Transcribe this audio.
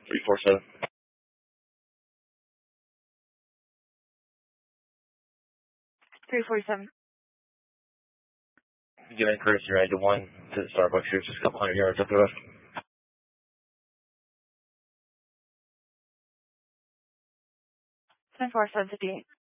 347. Give me courtesy ride to 1 to the Starbucks here, just a couple hundred yards up the road. 10-4, 758.